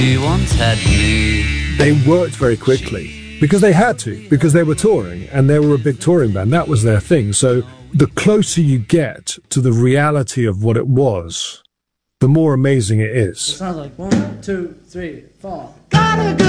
You once had me. They worked very quickly because they had to, because they were touring and they were a big touring band. That was their thing. So the closer you get to the reality of what it was, the more amazing it is. It sounds like 1, 2, 3, 4. Gotta go.